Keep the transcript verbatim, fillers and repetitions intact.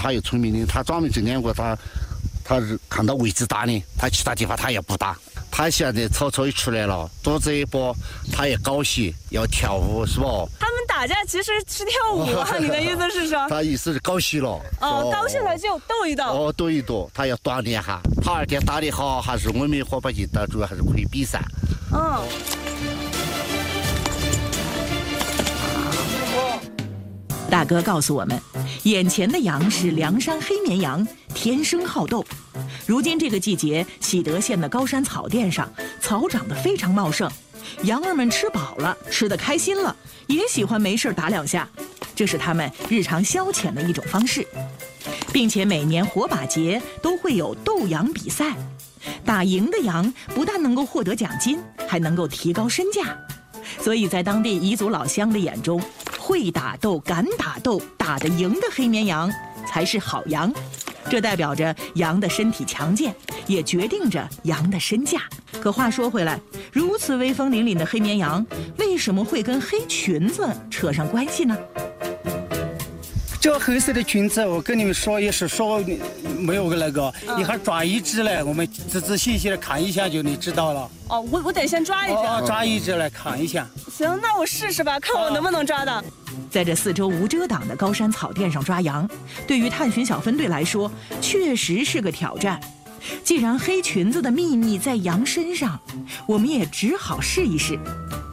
他又聪明的，他专门这两个他他是看到位置大的，他其他地方他也不打。他现在草草一出来了，肚子一拨，他也高兴，要跳舞是吧？ 他们打架其实是跳舞啊，你的意思是说？ 他意思是高兴了。 哦，高兴了就斗一斗。 哦，斗一斗，他要锻炼哈。他二天打得好，还是我们伙伴赢的，主要还是可以比赛。 嗯。 大哥告诉我们，眼前的羊是凉山黑绵羊，天生好斗。如今这个季节，喜德县的高山草甸上草长得非常茂盛，羊儿们吃饱了，吃得开心了，也喜欢没事打两下，这是他们日常消遣的一种方式，并且每年火把节都会有斗羊比赛，打赢的羊不但能够获得奖金，还能够提高身价，所以在当地彝族老乡的眼中，会打斗、敢打斗、打得赢的黑绵羊才是好羊。这代表着羊的身体强健，也决定着羊的身价。可话说回来，如此威风凛凛的黑绵羊，为什么会跟黑裙子扯上关系呢？ 这黑色的裙子，我跟你们说也是说没有个那个，嗯、一会儿抓一只来，我们仔仔细细的看一下就你知道了。 哦，我我得先抓一只。 哦，抓一只来看一下。 行，那我试试吧，看我能不能抓到。 在这四周无遮挡的高山草甸上抓羊，对于探寻小分队来说，确实是个挑战。既然黑裙子的秘密在羊身上，我们也只好试一试。